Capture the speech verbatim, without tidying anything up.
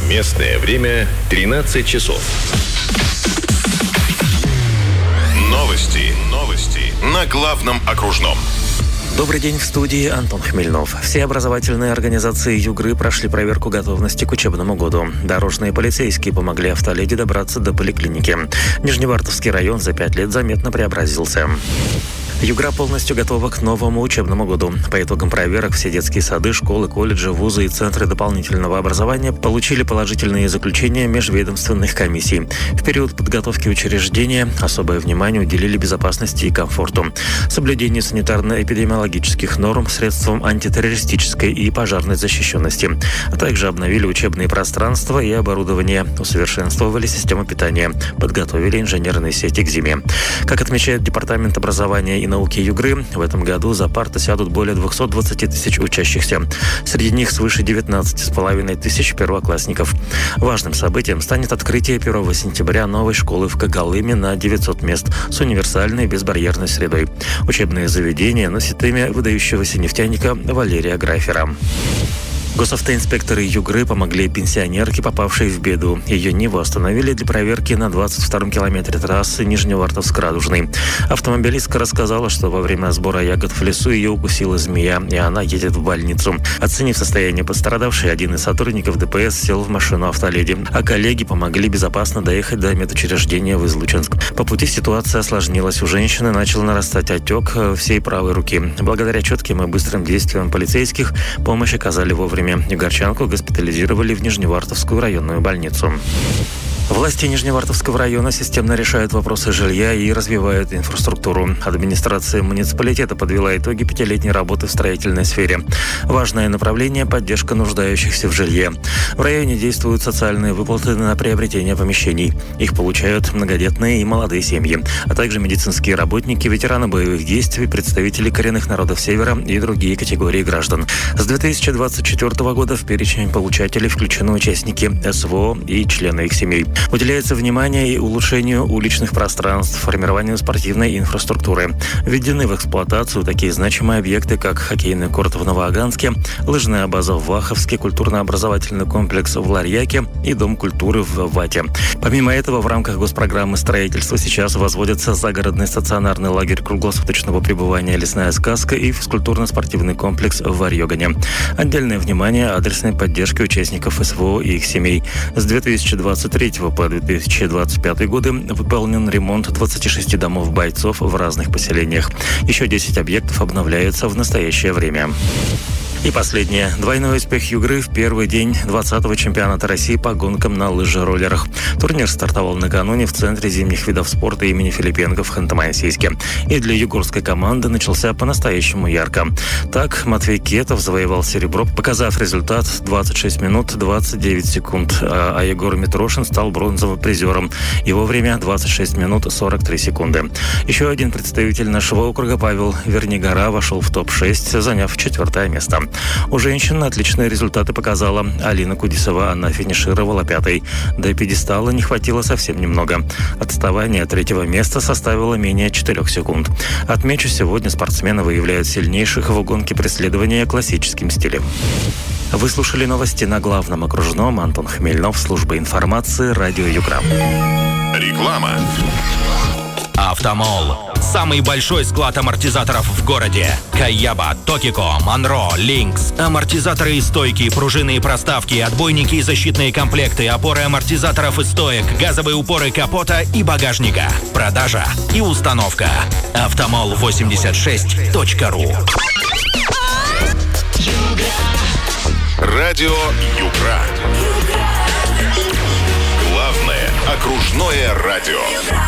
Местное время тринадцать часов. Новости. Новости. На главном окружном. Добрый день, в студии Антон Хмельнов. Все образовательные организации Югры прошли проверку готовности к учебному году. Дорожные полицейские помогли автоледи добраться до поликлиники. Нижневартовский район за пять лет заметно преобразился. Югра полностью готова к новому учебному году. По итогам проверок все детские сады, школы, колледжи, вузы и центры дополнительного образования получили положительные заключения межведомственных комиссий. В период подготовки учреждения особое внимание уделили безопасности и комфорту, соблюдению санитарно-эпидемиологических норм, средствам антитеррористической и пожарной защищенности, а также обновили учебные пространства и оборудование, усовершенствовали систему питания, подготовили инженерные сети к зиме. Как отмечает Департамент образования и науки Югры, в этом году за парты сядут более двухсот двадцати тысяч учащихся. Среди них свыше девятнадцати с половиной тысяч первоклассников. Важным событием станет открытие первого сентября новой школы в Когалыме на девятьсот мест с универсальной безбарьерной средой. Учебное заведение носит имя выдающегося нефтяника Валерия Графера. Госавтоинспекторы Югры помогли пенсионерке, попавшей в беду. Ее Ниву остановили для проверки на двадцать втором километре трассы Нижневартовск-Радужный. Автомобилистка рассказала, что во время сбора ягод в лесу ее укусила змея, и она едет в больницу. Оценив состояние пострадавшей, один из сотрудников ДПС сел в машину автоледи, а коллеги помогли безопасно доехать до медучреждения в Излучинск. По пути ситуация осложнилась. У женщины начал нарастать отек всей правой руки. Благодаря четким и быстрым действиям полицейских помощь оказали вовремя. Югорчанку госпитализировали в Нижневартовскую районную больницу. Власти Нижневартовского района системно решают вопросы жилья и развивают инфраструктуру. Администрация муниципалитета подвела итоги пятилетней работы в строительной сфере. Важное направление – поддержка нуждающихся в жилье. В районе действуют социальные выплаты на приобретение помещений. Их получают многодетные и молодые семьи, а также медицинские работники, ветераны боевых действий, представители коренных народов Севера и другие категории граждан. С две тысячи двадцать четвёртого года в перечень получателей включены участники СВО и члены их семей. Уделяется внимание и улучшению уличных пространств, формированию спортивной инфраструктуры. Введены в эксплуатацию такие значимые объекты, как хоккейный корт в Новоаганске, лыжная база в Ваховске, культурно-образовательный комплекс в Ларьяке и Дом культуры в Вате. Помимо этого, в рамках госпрограммы строительства сейчас возводятся загородный стационарный лагерь круглосуточного пребывания «Лесная сказка» и физкультурно-спортивный комплекс в Варьёгане. Отдельное внимание адресной поддержке участников СВО и их семей. С две тысячи двадцать третьего по две тысячи двадцать пятый годы выполнен ремонт двадцати шести домов бойцов в разных поселениях. Еще десять объектов обновляются в настоящее время. И последнее. Двойной успех Югры в первый день двадцатого чемпионата России по гонкам на лыжероллерах. Турнир стартовал накануне в Центре зимних видов спорта имени Филипенко в Ханты-Мансийске. И для югорской команды начался по-настоящему ярко. Так, Матвей Кетов завоевал серебро, показав результат двадцать шесть минут двадцать девять секунд, а Егор Митрошин стал бронзовым призером. Его время двадцать шесть минут сорок три секунды. Еще один представитель нашего округа, Павел Вернигора, вошел в топ шесть, заняв четвертое место. У женщин отличные результаты показала Алина Кудисова, она финишировала пятой. До пьедестала не хватило совсем немного. Отставание от третьего места составило менее четырех секунд. Отмечу, сегодня спортсмены выявляют сильнейших в гонке преследования классическим стилем. Вы слушали новости на главном окружном. Антон Хмельнов, служба информации, радио Югра. Реклама. Автомол. Самый большой склад амортизаторов в городе. Каяба, Токико, Монро, Линкс. Амортизаторы и стойки, пружины и проставки, отбойники и защитные комплекты, опоры амортизаторов и стоек, газовые упоры капота и багажника. Продажа и установка. автомол восемьдесят шесть точка ру. Радио Югра. Главное окружное радио.